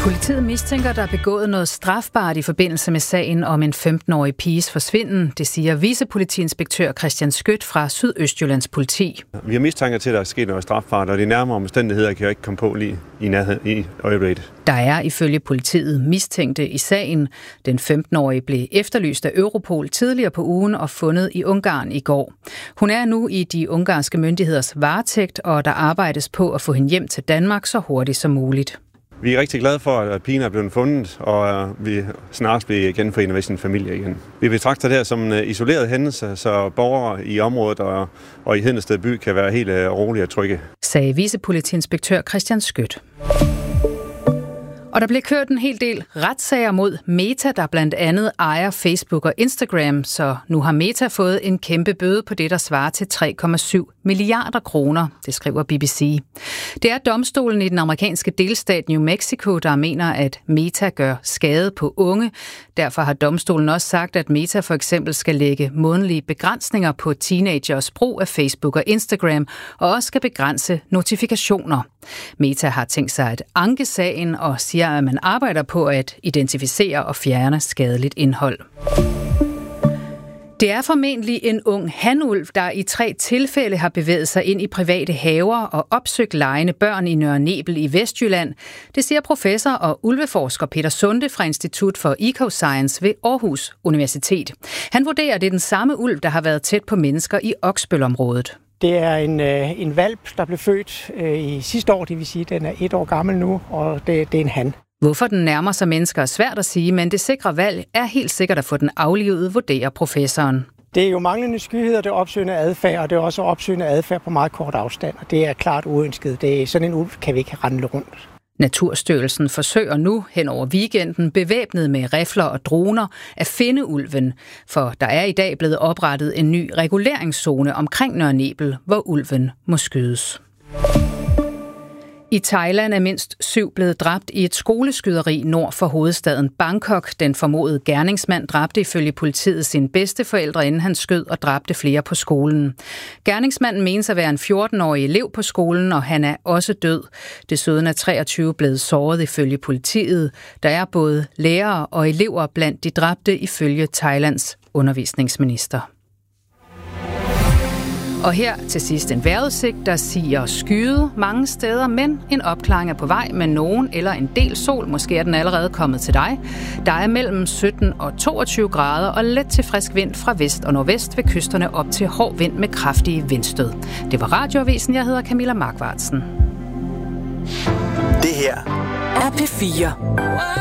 Politiet mistænker, der er begået noget strafbart i forbindelse med sagen om en 15-årig piges forsvinden. Det siger vicepolitiinspektør Christian Skødt fra Sydøstjyllands politi. Vi har mistanker til, at der er sket noget strafbart, og de nærmere omstændigheder kan jo ikke komme på lige i nærheden i øjeblikket. Der er ifølge politiet mistænkte i sagen. Den 15-årige blev efterlyst af Europol tidligere på ugen og fundet i Ungarn i går. Hun er nu i de ungarske myndigheders varetægt, og der arbejdes på at få hende hjem til Danmark så hurtigt som muligt. Vi er rigtig glade for, at pigen er blevet fundet, og vi snart bliver genforenet med sin familie igen. Vi betragter det her som en isoleret hændelse, så borgere i området og i Hedensted by kan være helt rolige og trygge, sagde vicepolitiinspektør Christian Skødt. Og der blev kørt en hel del retssager mod Meta, der blandt andet ejer Facebook og Instagram, så nu har Meta fået en kæmpe bøde på det, der svarer til 3,7 milliarder kroner, det skriver BBC. Det er domstolen i den amerikanske delstat New Mexico, der mener, at Meta gør skade på unge. Derfor har domstolen også sagt, at Meta for eksempel skal lægge månedlige begrænsninger på teenagers brug af Facebook og Instagram, og også skal begrænse notifikationer. Meta har tænkt sig at anke sagen og siger, at man arbejder på at identificere og fjerne skadeligt indhold. Det er formentlig en ung hanulv, der i 3 tilfælde har bevæget sig ind i private haver og opsøgt legende børn i Nørre Nebel i Vestjylland. Det siger professor og ulveforsker Peter Sunde fra Institut for Ecoscience ved Aarhus Universitet. Han vurderer, at det er den samme ulv, der har været tæt på mennesker i Oksbølområdet. Det er en hvalp, der blev født i sidste år, det vil sige, at den er 1 år gammel nu, og det er en han. Hvorfor den nærmer sig mennesker er svært at sige, men det sikre valg er helt sikkert at få den aflivet, vurderer professoren. Det er jo manglende skyhed, og det er opsøgende adfærd, og det er også opsøgende adfærd på meget kort afstand, og det er klart uønsket. Det er sådan en ulv kan vi ikke rende rundt. Naturstyrelsen forsøger nu hen over weekenden, bevæbnet med rifler og droner, at finde ulven, for der er i dag blevet oprettet en ny reguleringszone omkring Nørre Nebel, hvor ulven må skydes. I Thailand er mindst 7 blevet dræbt i et skoleskyderi nord for hovedstaden Bangkok. Den formodede gerningsmand dræbte ifølge politiet sine bedsteforældre, inden han skød og dræbte flere på skolen. Gerningsmanden menes at være en 14-årig elev på skolen, og han er også død. Desuden er 23 blevet såret ifølge politiet. Der er både lærere og elever blandt de dræbte ifølge Thailands undervisningsminister. Og her til sidst en vejrudsigt, der siger skyde mange steder, men en opklaring er på vej med nogen eller en del sol. Måske er den allerede kommet til dig. Der er mellem 17 og 22 grader og let til frisk vind fra vest og nordvest ved kysterne op til hård vind med kraftige vindstød. Det var Radioavisen. Jeg hedder Camilla Markvartsen. Det her er P4.